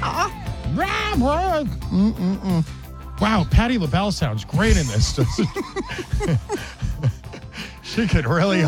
Wow, Patti LaBelle sounds great in this. She could really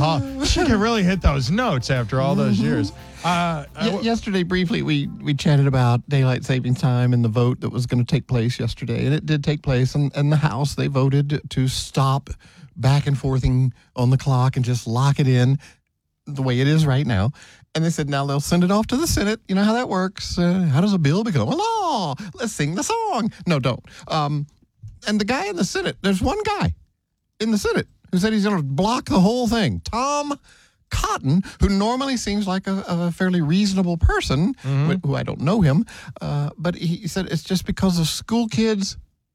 hit those notes after all those years. Yesterday, briefly, we chatted about daylight saving time and the vote that was going to take place yesterday, and it did take place. And the House, they voted to stop back and forthing on the clock and just lock it in the way it is right now. And they said now they'll send it off to the Senate. You know how that works. How does a bill become a law? Let's sing the song. No, don't. And the guy in the Senate, there's one guy in the Senate who said he's going to block the whole thing. Tom Cotton, who normally seems like a fairly reasonable person, who I don't know him, but he said it's just because of school kids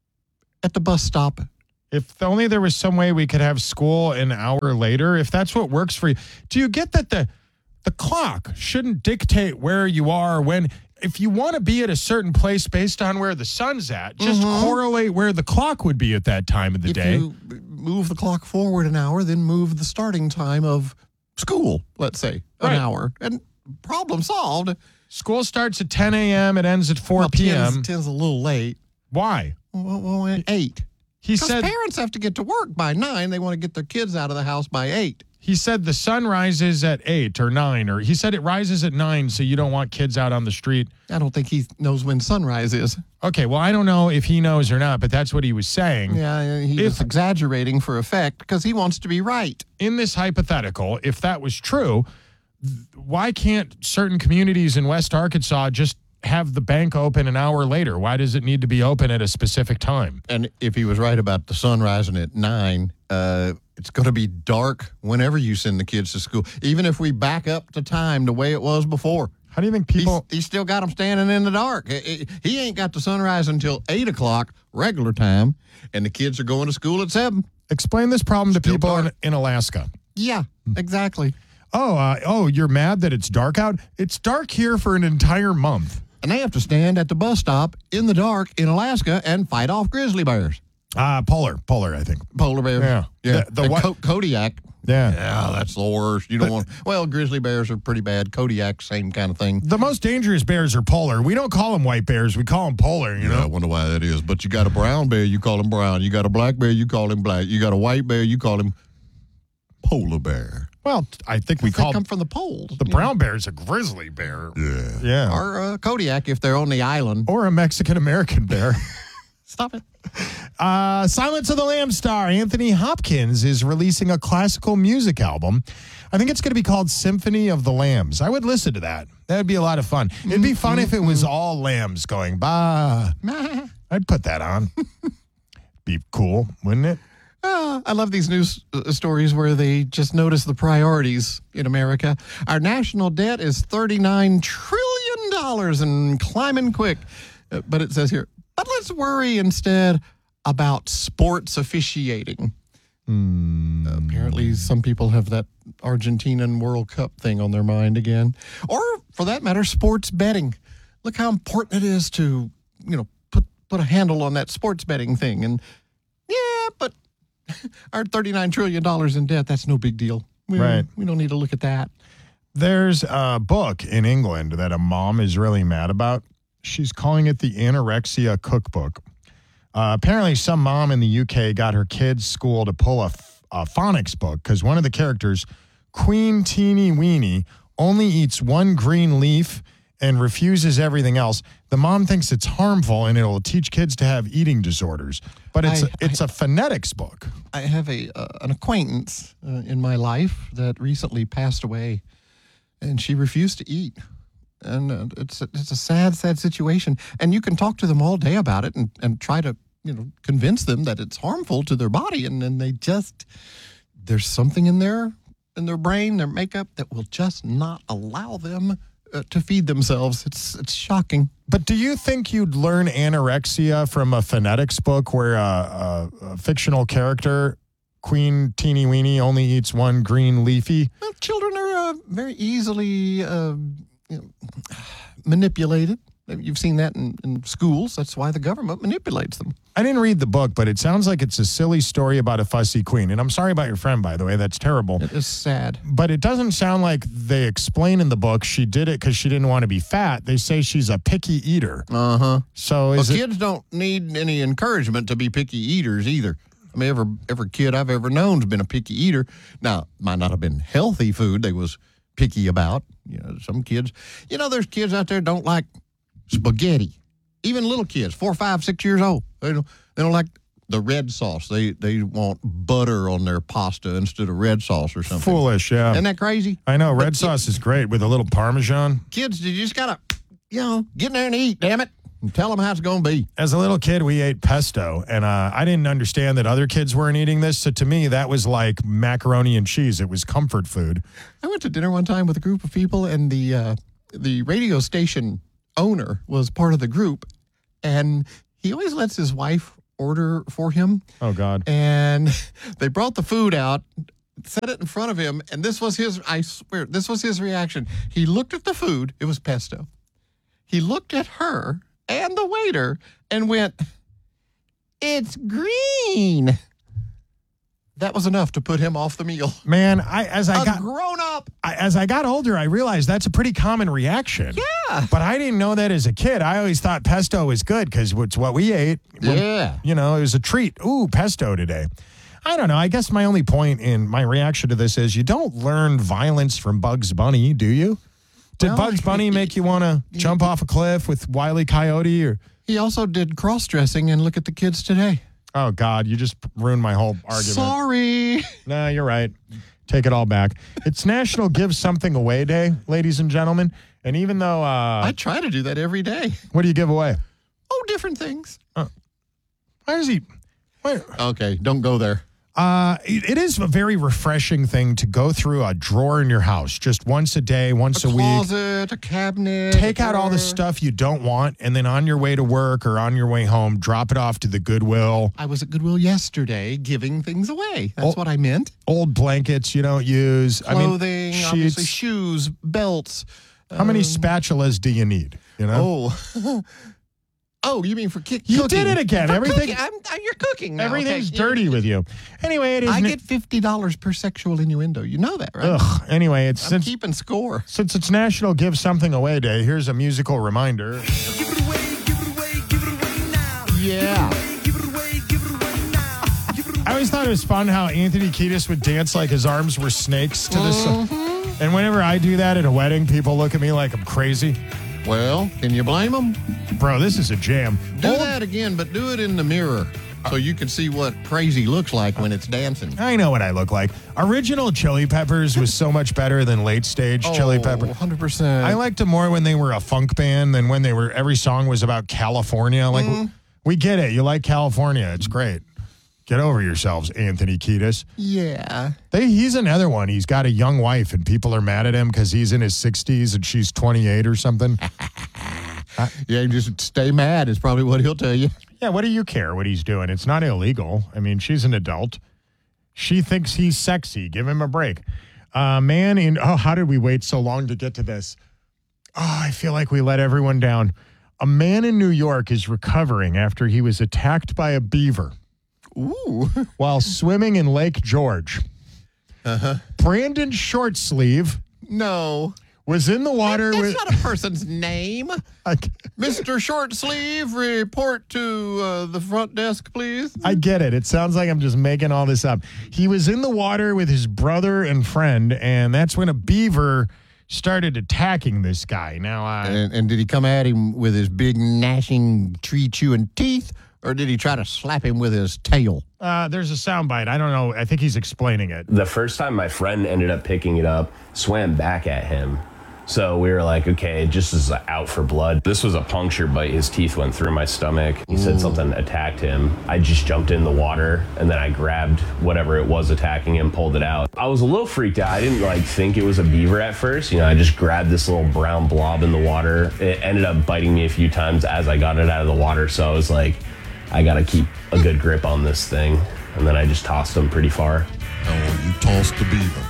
at the bus stop. If only there was some way we could have school an hour later, if that's what works for you. Do you get that the clock shouldn't dictate where you are when... If you want to be at a certain place based on where the sun's at, just correlate where the clock would be at that time of the day. If you move the clock forward an hour, then move the starting time of school, let's say, an hour. And problem solved. School starts at 10 a.m. It ends at 4 p.m. 10's a little late. Why? Well, at 8. He said parents have to get to work by 9. They want to get their kids out of the house by 8. He said the sun rises at 8 or 9, or he said it rises at 9, so you don't want kids out on the street. I don't think he knows when sunrise is. Okay, well, I don't know if he knows or not, but that's what he was saying. Yeah, he was exaggerating for effect because he wants to be right. In this hypothetical, if that was true, why can't certain communities in West Arkansas just have the bank open an hour later? Why does it need to be open at a specific time? And if he was right about the sun rising at 9, it's going to be dark whenever you send the kids to school, even if we back up the time the way it was before. How do you think people... He's still got them standing in the dark. He ain't got the sunrise until 8 o'clock regular time, and the kids are going to school at 7. Explain this problem to people in Alaska. Yeah, exactly. Oh, you're mad that it's dark out? It's dark here for an entire month. And they have to stand at the bus stop in the dark in Alaska and fight off grizzly bears. Polar, I think. Polar bears. Yeah. Kodiak. Yeah. Yeah, that's the worst. You don't want... Well, grizzly bears are pretty bad. Kodiak, same kind of thing. The most dangerous bears are polar. We don't call them white bears. We call them polar, you know? I wonder why that is. But you got a brown bear, you call him brown. You got a black bear, you call him black. You got a white bear, you call him polar bear. Well, I think we call... They come from the poles. The brown bear is a grizzly bear. Yeah. Or a Kodiak if they're on the island. Or a Mexican-American bear. Stop it. Silence of the Lambs star Anthony Hopkins is releasing a classical music album. I think it's going to be called Symphony of the Lambs. I would listen to that. That would be a lot of fun. It'd be fun if it was all lambs going, bah. I'd put that on. Be cool, wouldn't it? I love these news stories where they just notice the priorities in America. Our national debt is $39 trillion and climbing quick. But it says here, but let's worry instead about sports officiating. Apparently, some people have that Argentinian World Cup thing on their mind again. Or, for that matter, sports betting. Look how important it is to, put a handle on that sports betting thing. And, yeah, but our $39 trillion in debt, that's no big deal. We don't need to look at that. There's a book in England that a mom is really mad about. She's calling it the Anorexia Cookbook. Apparently, some mom in the UK got her kids' school to pull a phonics book because one of the characters, Queen Teeny Weeny, only eats one green leaf and refuses everything else. The mom thinks it's harmful and it'll teach kids to have eating disorders. But it's a phonetics book. I have an acquaintance in my life that recently passed away, and she refused to eat. And it's a sad situation. And you can talk to them all day about it and try to, convince them that it's harmful to their body. And then there's something in their brain, their makeup, that will just not allow them to feed themselves. It's shocking. But do you think you'd learn anorexia from a phonetics book where a fictional character, Queen Teeny Weeny, only eats one green leafy? Well, children are very easily... manipulated. You've seen that in schools. That's why the government manipulates them. I didn't read the book, but it sounds like it's a silly story about a fussy queen. And I'm sorry about your friend, by the way. That's terrible. It is sad. But it doesn't sound like they explain in the book she did it because she didn't want to be fat. They say she's a picky eater. Uh-huh. So kids don't need any encouragement to be picky eaters either. I mean, every kid I've ever known's been a picky eater. Now, might not have been healthy food they was picky about. Some kids, there's kids out there don't like spaghetti. Even little kids, 4, 5, 6 years old. They don't like the red sauce. They want butter on their pasta instead of red sauce or something. Foolish, yeah. Isn't that crazy? I know. Red sauce is great with a little Parmesan. Kids, you just got to, get in there and eat, damn it. And tell them how it's going to be. As a little kid, we ate pesto, and I didn't understand that other kids weren't eating this. So to me, that was like macaroni and cheese. It was comfort food. I went to dinner one time with a group of people, and the radio station owner was part of the group, and he always lets his wife order for him. Oh, God. And they brought the food out, set it in front of him, and I swear, this was his reaction. He looked at the food. It was pesto. He looked at her and the waiter and went, "It's green." That was enough to put him off the meal. Man, as I got older, I realized that's a pretty common reaction. Yeah. But I didn't know that as a kid. I always thought pesto was good because it's what we ate. Yeah. It was a treat. Ooh, pesto today. I don't know. I guess my only point in my reaction to this is you don't learn violence from Bugs Bunny, do you? Did Bugs Bunny make you want to jump off a cliff with Wile E. Coyote? Or he also did cross-dressing, and look at the kids today. Oh, God, you just ruined my whole argument. Sorry. No, you're right. Take it all back. It's National Give Something Away Day, ladies and gentlemen. And even though... I try to do that every day. What do you give away? Oh, different things. Why does he... Why? Okay, don't go there. It is a very refreshing thing to go through a drawer in your house just once a day, once a week. A closet, a cabinet. Take out all the stuff you don't want, and then on your way to work or on your way home, drop it off to the Goodwill. I was at Goodwill yesterday giving things away. That's what I meant. Old blankets you don't use. Clothing, sheets. obviously shoes, belts. How many spatulas do you need? Oh, you mean for cooking? You did it again. Everything. You're cooking now. Everything's dirty with you. Anyway, it is. I get $50 per sexual innuendo. You know that, right? Ugh. Anyway, I'm keeping score. Since it's National Give Something Away Day, here's a musical reminder. Give it away, give it away, give it away now. Yeah. Give it away, give it away now. Give it away. I always thought it was fun how Anthony Kiedis would dance like his arms were snakes to this. And whenever I do that at a wedding, people look at me like I'm crazy. Well, can you blame them? Bro, this is a jam. Do that again, but do it in the mirror so you can see what crazy looks like when it's dancing. I know what I look like. Original Chili Peppers was so much better than late stage Chili Pepper. 100%. I liked them more when they were a funk band than when every song was about California. Like, we get it. You like California. It's great. Get over yourselves, Anthony Kiedis. Yeah. He's another one. He's got a young wife, and people are mad at him because he's in his 60s and she's 28 or something. Yeah, just stay mad is probably what he'll tell you. Yeah, what do you care what he's doing? It's not illegal. I mean, she's an adult. She thinks he's sexy. Give him a break. How did we wait so long to get to this? Oh, I feel like we let everyone down. A man in New York is recovering after he was attacked by a beaver. Ooh. While swimming in Lake George. Brandon Shortsleeve. No. Was in the water That's with... not a person's name. Mr. Shortsleeve, report to the front desk, please. I get it. It sounds like I'm just making all this up. He was in the water with his brother and friend, and that's when a beaver started attacking this guy. Now, and did he come at him with his big gnashing, tree-chewing teeth, or did he try to slap him with his tail? There's a soundbite. I don't know. I think he's explaining it. The first time my friend ended up picking it up, swam back at him. So we were like, okay, just is out for blood. This was a puncture bite. His teeth went through my stomach. He said something attacked him. I just jumped in the water, and then I grabbed whatever it was attacking him, pulled it out. I was a little freaked out. I didn't think it was a beaver at first. I just grabbed this little brown blob in the water. It ended up biting me a few times as I got it out of the water. So I was like, I got to keep a good grip on this thing. And then I just tossed him pretty far. Oh, you tossed the beaver.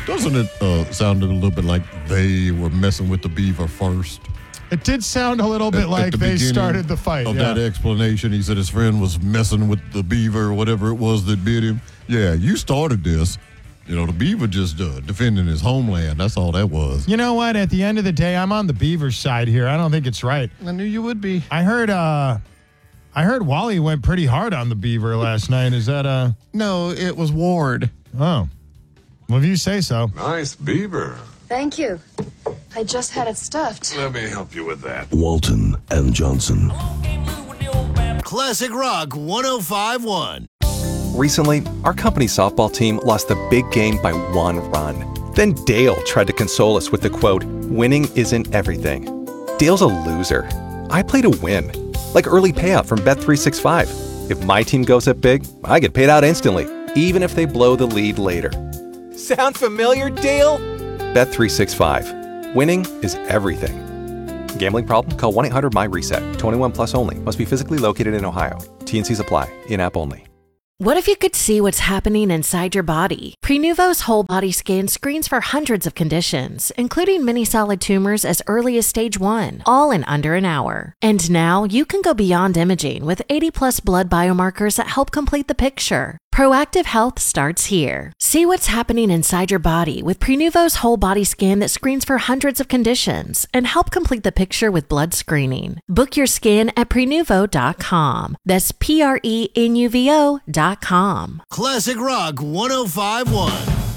Doesn't it sound a little bit like they were messing with the beaver first? It did sound a little bit like the they beginning started the fight. Of yeah. that explanation, he said his friend was messing with the beaver or whatever it was that bit him. Yeah, you started this. You know, the beaver just defending his homeland. That's all that was. You know what? At the end of the day, I'm on the beaver side here. I don't think it's right. I knew you would be. I heard Wally went pretty hard on the beaver last night. Is that No, it was Ward. Oh. Well, if you say so. Nice beaver. Thank you. I just had it stuffed. Let me help you with that. Walton and Johnson. Classic Rock 105.1. Recently, our company softball team lost the big game by 1 run. Then Dale tried to console us with the quote, "Winning isn't everything." Dale's a loser. I play to win. Like early payout from Bet365. If my team goes up big, I get paid out instantly, even if they blow the lead later. Sound familiar, Dale? Bet365. Winning is everything. Gambling problem? Call 1-800-MY-RESET. 21 plus only. Must be physically located in Ohio. T&Cs apply. In-app only. What if you could see what's happening inside your body? Prenuvo's whole body scan screens for hundreds of conditions, including many solid tumors as early as stage 1, all in under an hour. And now you can go beyond imaging with 80+ blood biomarkers that help complete the picture. Proactive health starts here. See what's happening inside your body with Prenuvo's whole body scan that screens for hundreds of conditions and help complete the picture with blood screening. Book your scan at Prenuvo.com. That's Prenuvo.com. Classic Rock 105.1.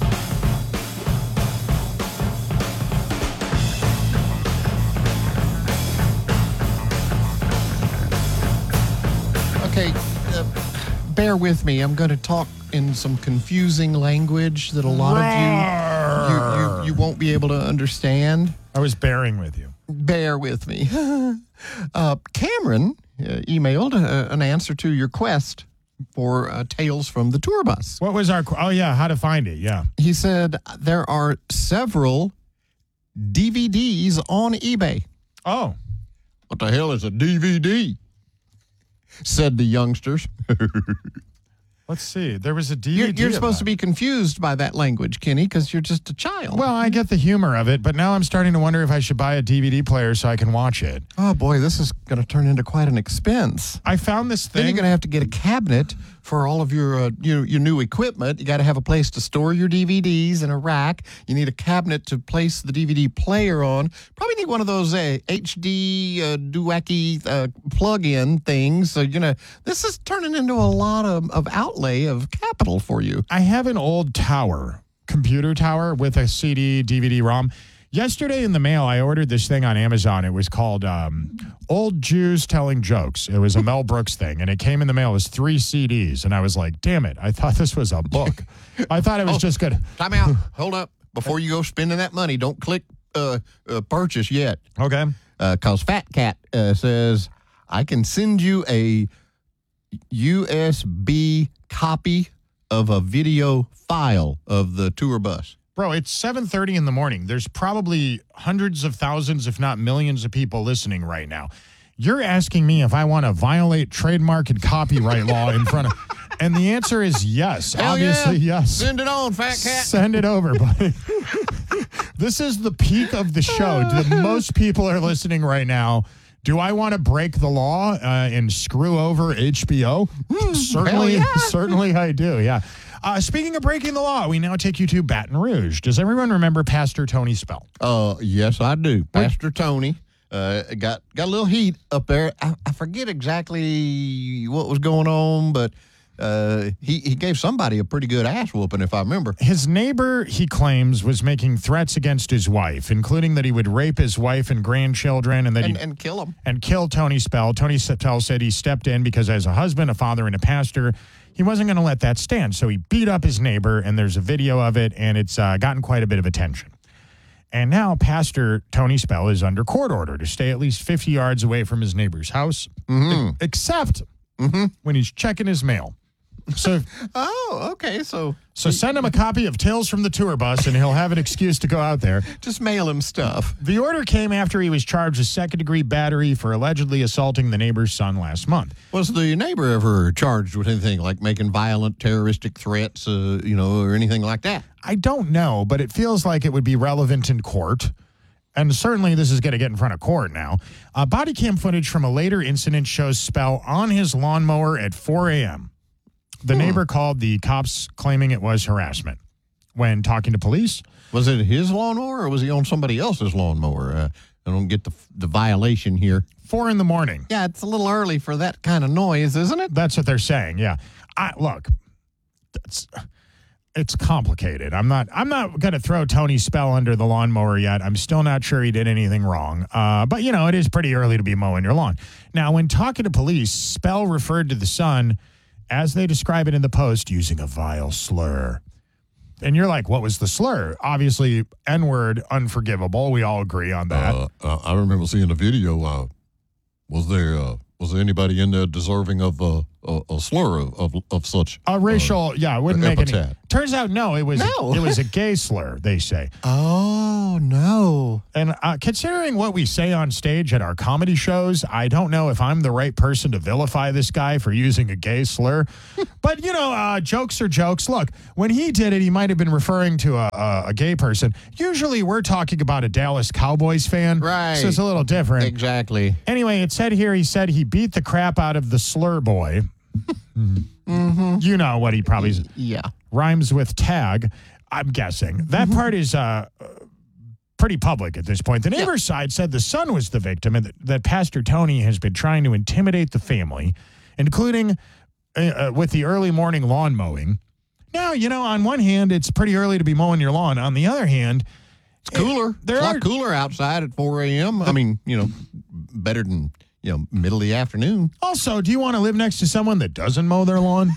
Okay, bear with me. I'm going to talk in some confusing language that a lot of you won't be able to understand. I was bearing with you. Bear with me. Cameron emailed an answer to your quest for Tales from the Tour Bus. What was our... Oh, yeah, how to find it, yeah. He said there are several DVDs on eBay. Oh. What the hell is a DVD? Said the youngsters. Let's see. There was a DVD. You're supposed to be confused by that language, Kenny, because you're just a child. Well, I get the humor of it, but now I'm starting to wonder if I should buy a DVD player so I can watch it. Oh, boy, this is going to turn into quite an expense. I found this thing. Then you're going to have to get a cabinet for all of your new equipment. You got to have a place to store your DVDs and a rack. You need a cabinet to place the DVD player on. Probably need one of those HD doowacky plug-in things. So, this is turning into a lot of outlay of capital for you. I have an old computer tower with a CD, DVD, ROM. Yesterday in the mail, I ordered this thing on Amazon. It was called Old Jews Telling Jokes. It was a Mel Brooks thing, and it came in the mail as 3 CDs. And I was like, damn it, I thought this was a book. I thought it was just good. Time out. Hold up. Before you go spending that money, don't click purchase yet. Okay. Because Fat Cat says, I can send you a USB copy of a video file of the tour bus. Bro, it's 7:30 in the morning. There's probably hundreds of thousands, if not millions of people listening right now. You're asking me if I want to violate trademark and copyright law in front of... And the answer is yes. Hell Obviously, yeah. yes. Send it on, Fat Cat. Send it over, buddy. This is the peak of the show. The most people are listening right now. Do I want to break the law and screw over HBO? Certainly, yeah. Certainly I do, yeah. Speaking of breaking the law, we now take you to Baton Rouge. Does everyone remember Pastor Tony Spell? Yes, I do. Pastor Tony got a little heat up there. I forget exactly what was going on, but he gave somebody a pretty good ass whooping, if I remember. His neighbor, he claims, was making threats against his wife, including that he would rape his wife and grandchildren and that and kill him. And kill Tony Spell. Tony Spell said he stepped in because as a husband, a father, and a pastor, he wasn't going to let that stand. So he beat up his neighbor, and there's a video of it, and it's gotten quite a bit of attention. And now Pastor Tony Spell is under court order to stay at least 50 yards away from his neighbor's house, except when he's checking his mail. So Oh, okay. So send him a copy of Tales from the Tour Bus, and he'll have an excuse to go out there. just mail him stuff. The order came after he was charged with second-degree battery for allegedly assaulting the neighbor's son last month. Was the neighbor ever charged with anything like making violent terroristic threats, or anything like that? I don't know, but it feels like it would be relevant in court. And certainly this is going to get in front of court now. Body cam footage from a later incident shows Spell on his lawnmower at 4 a.m. The neighbor called the cops claiming it was harassment. When talking to police, Was it his lawnmower or was he on somebody else's lawnmower? I don't get the violation here. 4 in the morning. Yeah, it's a little early for that kind of noise, isn't it? That's what they're saying. Yeah. Look, it's complicated. I'm not going to throw Tony Spell under the lawnmower yet. I'm still not sure he did anything wrong. But it is pretty early to be mowing your lawn. Now, when talking to police, Spell referred to the son, as they describe it in the Post, using a vile slur. And you're like, what was the slur? Obviously, N-word, unforgivable. We all agree on that. I remember seeing the video. Was there anybody in there deserving of a slur of such a racial? It wouldn't make any. epithet? Turns out, no, it was a gay slur. They say. Oh no! And considering what we say on stage at our comedy shows, I don't know if I'm the right person to vilify this guy for using a gay slur. But jokes are jokes. Look, when he did it, he might have been referring to a gay person. Usually, we're talking about a Dallas Cowboys fan, right? So it's a little different. Exactly. Anyway, it said here. He said he beat the crap out of the slur boy. Mm-hmm. You know what he probably rhymes with tag, I'm guessing. That part is pretty public at this point. The neighbor's side said the son was the victim and that Pastor Tony has been trying to intimidate the family, including with the early morning lawn mowing. Now, on one hand, it's pretty early to be mowing your lawn. On the other hand, it's cooler. It's a lot cooler outside at 4 a.m. I mean, better than middle of the afternoon. Also, do you want to live next to someone that doesn't mow their lawn?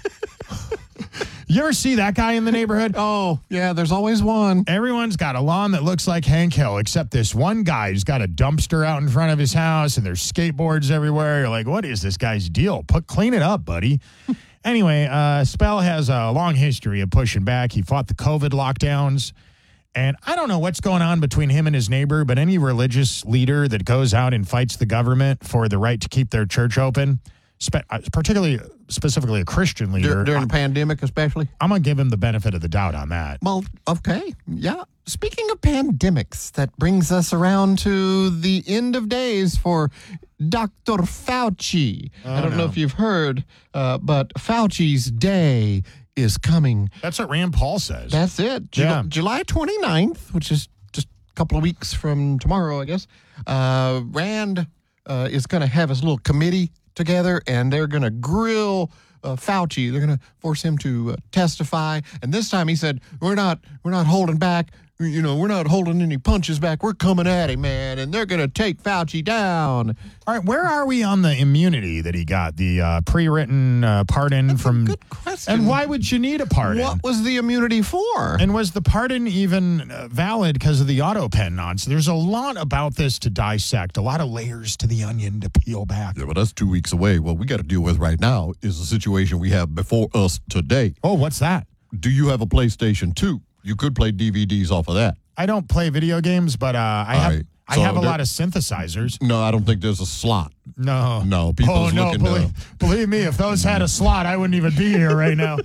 You ever see that guy in the neighborhood? Oh, yeah, there's always one. Everyone's got a lawn that looks like Hank Hill, except this one guy who's got a dumpster out in front of his house, and there's skateboards everywhere. You're like, what is this guy's deal? Clean it up, buddy. Anyway, Spell has a long history of pushing back. He fought the COVID lockdowns. And I don't know what's going on between him and his neighbor, but any religious leader that goes out and fights the government for the right to keep their church open, specifically a Christian leader. During the pandemic especially? I'm going to give him the benefit of the doubt on that. Well, okay. Yeah. Speaking of pandemics, that brings us around to the end of days for Dr. Fauci. I don't know if you've heard, but Fauci's day is coming. That's what Rand Paul says. That's it. July 29th, which is just a couple of weeks from tomorrow, I guess. Rand is going to have his little committee together, and they're going to grill Fauci. They're going to force him to testify. And this time he said, we're not holding back. We're not holding any punches back. We're coming at him, man, and they're going to take Fauci down. All right, where are we on the immunity that he got? The pre-written pardon from... Good question. And why would you need a pardon? What was the immunity for? And was the pardon even valid because of the auto pen nonsense? There's a lot about this to dissect, a lot of layers to the onion to peel back. Yeah, but that's 2 weeks away. What we got to deal with right now is the situation we have before us today. Oh, what's that? Do you have a PlayStation 2? You could play DVDs off of that. I don't play video games, but I have a lot of synthesizers. No, I don't think there's a slot. No. People's looking believe me, if those had a slot, I wouldn't even be here right now.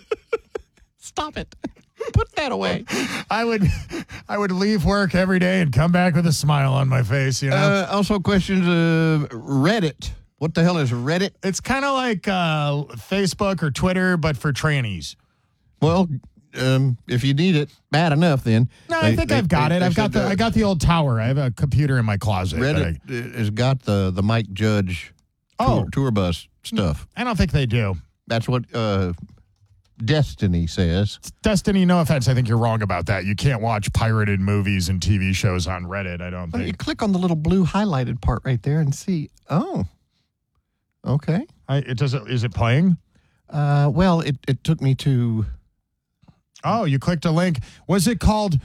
Stop it. Put that away. I would leave work every day and come back with a smile on my face, Also questions Reddit. What the hell is Reddit? It's kind of like Facebook or Twitter, but for trannies. Well, if you need it bad enough, then no, I think I've got it. I got the old tower. I have a computer in my closet. Reddit has got the Mike Judge tour bus stuff. I don't think they do. That's what Destiny says. Destiny, no offense, I think you're wrong about that. You can't watch pirated movies and TV shows on Reddit. I don't think. You click on the little blue highlighted part right there and see. Oh, okay. Is it playing? Well, it took me to. Oh, you clicked a link. Was it called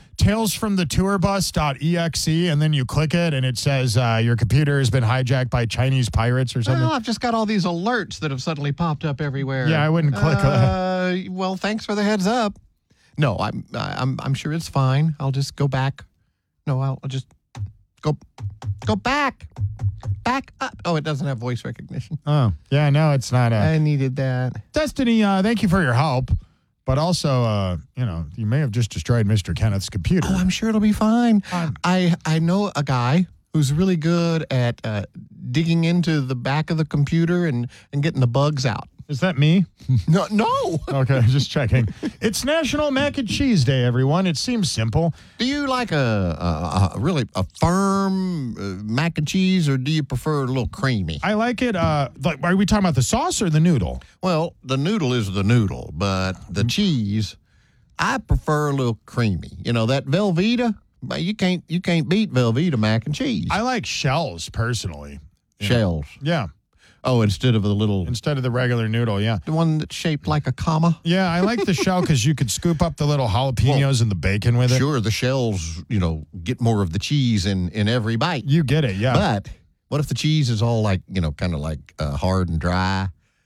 talesfromthetourbus.exe? And then you click it and it says your computer has been hijacked by Chinese pirates or something? Well, I've just got all these alerts that have suddenly popped up everywhere. Yeah, I wouldn't click that. Well, thanks for the heads up. No, I'm sure it's fine. I'll just go back. No, I'll just go back. Back up. Oh, it doesn't have voice recognition. Oh, yeah, no, it's not. I needed that. Destiny, thank you for your help. But also, you may have just destroyed Mr. Kenneth's computer. Oh, I'm sure it'll be fine. I know a guy who's really good at digging into the back of the computer and getting the bugs out. Is that me? No. Okay, just checking. It's National Mac and Cheese Day, everyone. It seems simple. Do you like a really firm mac and cheese, or do you prefer a little creamy? I like it. Are we talking about the sauce or the noodle? Well, the noodle is the noodle, but the cheese, I prefer a little creamy. You know, that Velveeta, you can't beat Velveeta mac and cheese. I like shells, personally. Shells. Yeah. Oh, instead of the regular noodle, yeah. The one that's shaped like a comma? Yeah, I like the shell because you could scoop up the little jalapenos and the bacon with it. Sure, the shells, get more of the cheese in every bite. You get it, yeah. But what if the cheese is all kind of like hard and dry?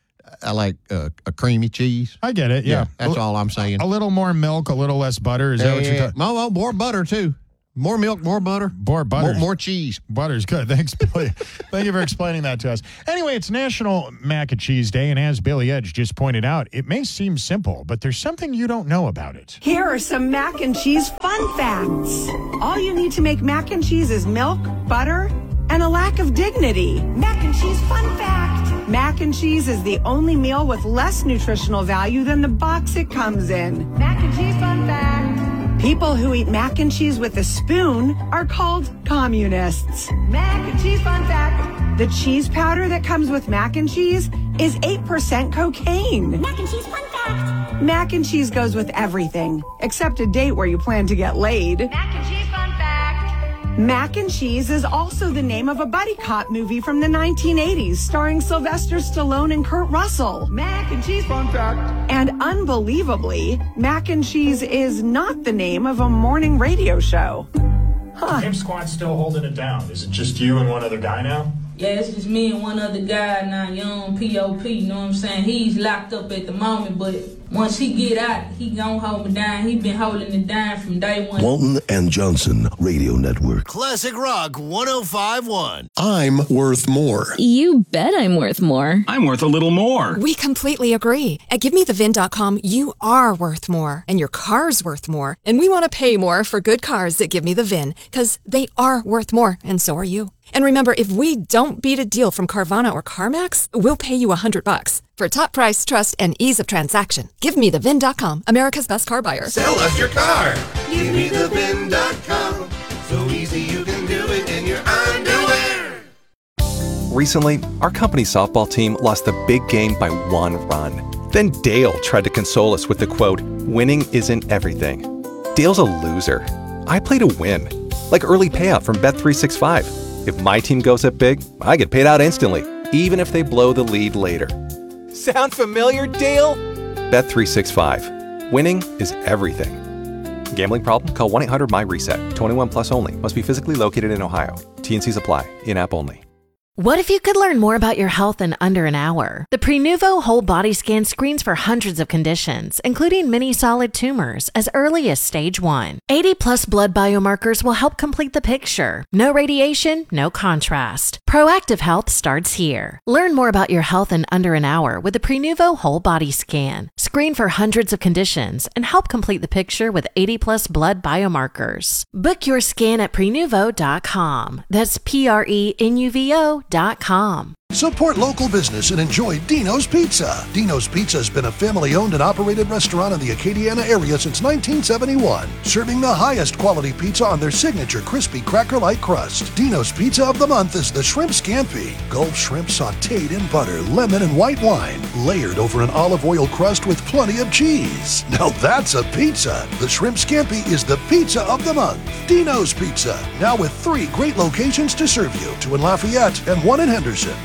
I like a creamy cheese. I get it, yeah. That's all I'm saying. A little more milk, a little less butter. Is that what you're talking about? No, more butter, too. More milk, more butter. More butter. More cheese. Butter's good. Thanks, Billy. Thank you for explaining that to us. Anyway, it's National Mac and Cheese Day, and as Billy Edge just pointed out, it may seem simple, but there's something you don't know about it. Here are some mac and cheese fun facts. All you need to make mac and cheese is milk, butter, and a lack of dignity. Mac and cheese fun fact. Mac and cheese is the only meal with less nutritional value than the box it comes in. Mac and cheese fun fact. People who eat mac and cheese with a spoon are called communists. Mac and cheese fun fact. The cheese powder that comes with mac and cheese is 8% cocaine. Mac and cheese fun fact. Mac and cheese goes with everything, except a date where you plan to get laid. Mac and cheese fun fact. Mac and Cheese is also the name of a buddy cop movie from the 1980s starring Sylvester Stallone and Kurt Russell. Mac and Cheese fun fact. And unbelievably, Mac and Cheese is not the name of a morning radio show. Huh. Game Squad's still holding it down. Is it just you and one other guy now? Yeah, it's just me and one other guy now, young POP, you know what I'm saying? He's locked up at the moment, but once he get out, he gon' hold me down. He been holding it down from day one. Walton and Johnson Radio Network. Classic Rock 105.1. I'm worth more. You bet I'm worth more. I'm worth a little more. We completely agree. At GiveMeTheVIN.com, you are worth more, and your car's worth more. And we want to pay more for good cars that give me the VIN, because they are worth more, and so are you. And remember, if we don't beat a deal from Carvana or CarMax, we'll pay you $100. For top price, trust, and ease of transaction, GiveMeTheVIN.com, America's best car buyer. Sell us your car. GiveMeTheVIN.com. So easy you can do it in your underwear. Recently, our company softball team lost the big game by 1 run. Then Dale tried to console us with the quote, "Winning isn't everything." Dale's a loser. I play to win, like early payout from Bet365. If my team goes up big, I get paid out instantly, even if they blow the lead later. Sound familiar, Dale? Bet365. Winning is everything. Gambling problem? Call 1-800-MY-RESET. 21 plus only. Must be physically located in Ohio. T&Cs apply. In-app only. What if you could learn more about your health in under an hour? The Prenuvo Whole Body Scan screens for hundreds of conditions, including many solid tumors, as early as stage 1. 80-plus blood biomarkers will help complete the picture. No radiation, no contrast. Proactive health starts here. Learn more about your health in under an hour with the Prenuvo Whole Body Scan. Screen for hundreds of conditions and help complete the picture with 80-plus blood biomarkers. Book your scan at Prenuvo.com. That's Prenuvo.com. Support local business and enjoy Dino's Pizza. Dino's Pizza has been a family-owned and operated restaurant in the Acadiana area since 1971, serving the highest quality pizza on their signature crispy cracker-like crust. Dino's Pizza of the month is the Shrimp Scampi. Gulf shrimp sautéed in butter, lemon, and white wine, layered over an olive oil crust with plenty of cheese. Now that's a pizza. The Shrimp Scampi is the pizza of the month. Dino's Pizza, now with 3 great locations to serve you, 2 in Lafayette and 1 in Henderson.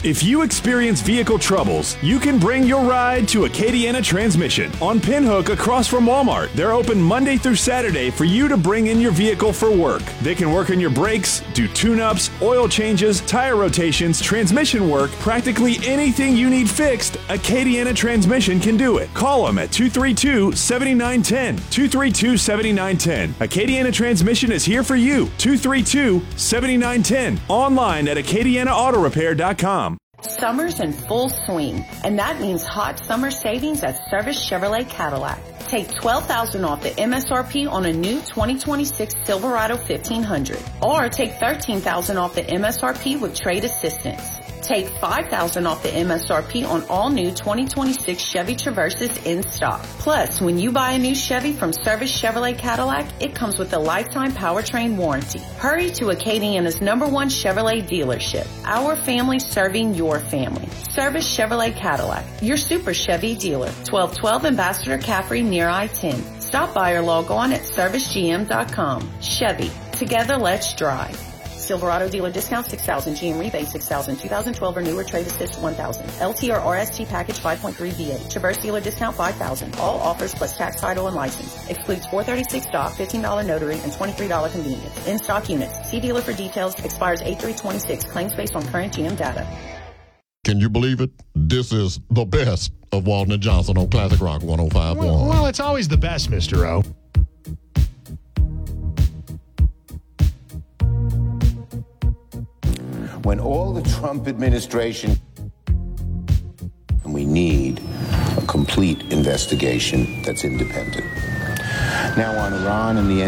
If you experience vehicle troubles, you can bring your ride to Acadiana Transmission on Pinhook across from Walmart. They're open Monday through Saturday for you to bring in your vehicle for work. They can work on your brakes, do tune-ups, oil changes, tire rotations, transmission work, practically anything you need fixed, Acadiana Transmission can do it. Call them at 232-7910. 232-7910. Acadiana Transmission is here for you. 232-7910. Online at acadianaautorepair.com. Summer's in full swing, and that means hot summer savings at Service Chevrolet Cadillac. Take $12,000 off the MSRP on a new 2026 Silverado 1500, or take $13,000 off the MSRP with trade assistance. Take $5,000 off the MSRP on all new 2026 Chevy Traverses in stock. Plus, when you buy a new Chevy from Service Chevrolet Cadillac, it comes with a lifetime powertrain warranty. Hurry to Acadiana's #1 Chevrolet dealership. Our family serving your family. Service Chevrolet Cadillac, your super Chevy dealer. 1212 Ambassador Caffrey near I-10. Stop by or log on at servicegm.com. Chevy, together let's drive. Silverado dealer discount $6,000, GM rebate $6,000, 2012 or newer trade assist $1,000, LT or RST package 5.3 V8, Traverse dealer discount $5,000. All offers plus tax, title, and license. Excludes $436 stock, $15 notary, and $23 convenience. In stock units. See dealer for details. Expires 8/3/26. Claims based on current GM data. Can you believe it? This is the best of Walton and Johnson on Classic Rock 105.1. Well, it's always the best, Mr. O. When all the Trump administration, and we need a complete investigation that's independent. Now on Iran and the